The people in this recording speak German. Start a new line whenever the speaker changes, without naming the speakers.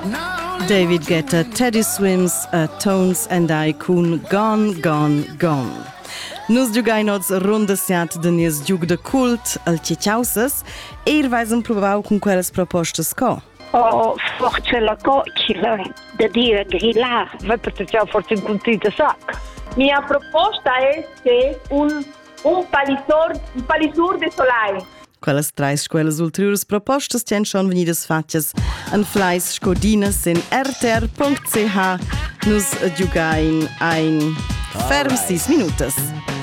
David Guetta, Teddy Swims, Tones and I cun Gone, Gone, Gone. Nus giugain oz ronda siat de nies giug de cult al Tjetjauses e veisen provau cun quelles propostas co.
Forse la coccia da dire grillar.
Vai per te forse un contito sac.
Mia proposta è che un palisur de solai.
Quelles ulteriores propostas tien schon venidas fatjas en flais scodinas in rtr.ch. Nus giugain ein ferm 6 minutas.